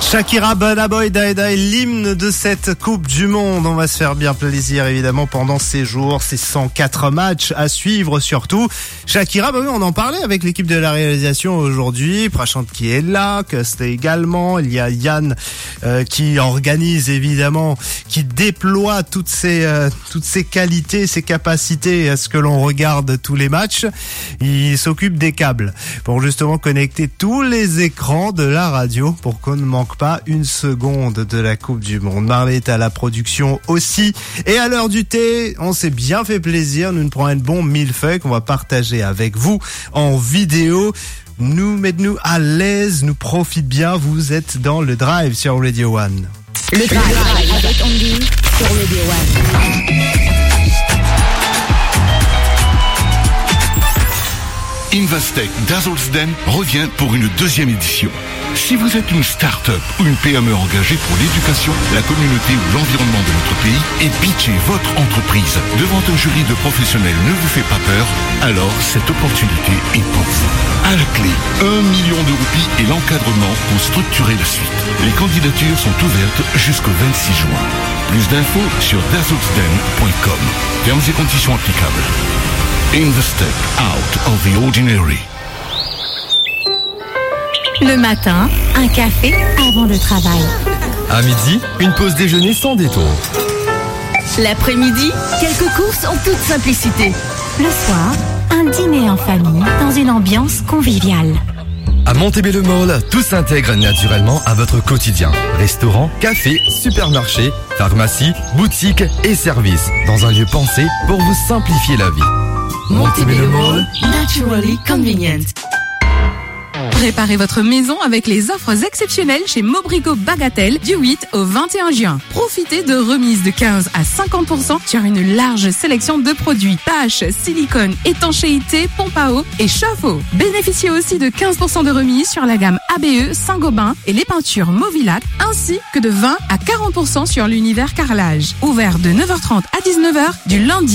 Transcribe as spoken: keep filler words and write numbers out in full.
Shakira, Burna Boy, Die Die, l'hymne de cette Coupe du Monde. On va se faire bien plaisir évidemment pendant ces jours, ces cent quatre matchs à suivre surtout. Shakira, bah oui, on en parlait avec l'équipe de la réalisation aujourd'hui. Prachante qui est là, Coste également. Il y a Yann euh, qui organise évidemment, qui déploie toutes ces euh, toutes ces qualités, ses capacités à ce que l'on regarde tous les matchs. Il s'occupe des câbles pour justement connecter tous les écrans de la radio pour qu'on ne manque pas une seconde de la Coupe du Monde. Marley est à la production aussi. Et à l'heure du thé, on s'est bien fait plaisir. Nous nous prenons un bon millefeuille qu'on va partager avec vous en vidéo. Nous, mettez-nous à l'aise, nous profite bien. Vous êtes dans le drive sur Radio One. Le drive, le drive avec Andy sur Radio One. Investec Dazzlesden revient pour une deuxième édition. Si vous êtes une start-up ou une P M E engagée pour l'éducation, la communauté ou l'environnement de notre pays et pitchez votre entreprise devant un jury de professionnels ne vous fait pas peur, alors cette opportunité est pour vous. À la clé, un million de roupies et l'encadrement pour structurer la suite. Les candidatures sont ouvertes jusqu'au vingt-six juin. Plus d'infos sur dazzlesden point com. Termes et conditions applicables. Investec, out of the ordinary. Le matin, un café avant le travail. À midi, une pause déjeuner sans détour. L'après-midi, quelques courses en toute simplicité. Le soir, un dîner en famille dans une ambiance conviviale. À Montebello Mall, tout s'intègre naturellement à votre quotidien. Restaurant, café, supermarché, pharmacie, boutique et services. Dans un lieu pensé pour vous simplifier la vie. Montebello Mall, naturally convenient. Préparez votre maison avec les offres exceptionnelles chez Mobrico Bagatelle du huit au vingt et un juin. Profitez de remises de quinze à cinquante pour cent sur une large sélection de produits tâches, silicone, étanchéité, pompe à eau et chauffe-eau. Bénéficiez aussi de quinze pour cent de remise sur la gamme A B E, Saint-Gobain et les peintures Movilac, ainsi que de vingt à quarante pour cent sur l'univers carrelage. Ouvert de neuf heures trente à dix-neuf heures du lundi